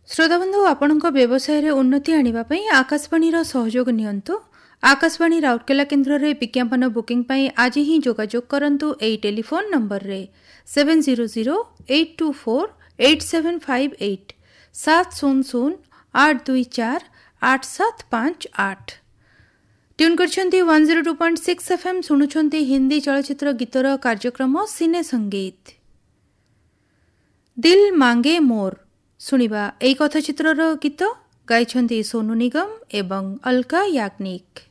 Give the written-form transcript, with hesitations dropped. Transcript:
ଶ୍ରୋତାବନ୍ଧୁ ଆପଣଙ୍କ ବ୍ୟବସାୟରେ ଉନ୍ନତି ଆଣିବା ପାଇଁ ଆକାଶବାଣୀର ସହଯୋଗ ନିଅନ୍ତୁ। ଆକାଶବାଣୀ ରାଉରକେଲା କେନ୍ଦ୍ରରେ ବିଜ୍ଞାପନ ବୁକିଂ ପାଇଁ ଆଜି ହିଁ ଯୋଗାଯୋଗ କରନ୍ତୁ ଏହି ଟେଲିଫୋନ୍ ନମ୍ବରରେ 7008248758 700-824-8758। ट्यून करछन्ती 102.6 FM शुणुछन्ती हिंदी चलचित्र गीतर कार्यक्रम सिने संगीत। दिल मांगे मोर शुणिबा एई कथाचित्रर गीत गाइछन्ती सोनू निगम एवं अलका याग्निक।